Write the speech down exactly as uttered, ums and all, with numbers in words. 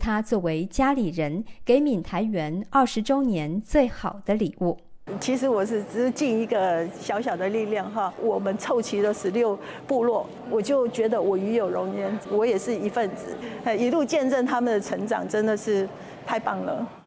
他作为家里人给闽台园二十周年最好的礼物。 其实我是只是尽一个小小的力量哈，我们凑齐了十六部落，我就觉得我与有荣焉，我也是一份子，一路见证他们的成长，真的是太棒了。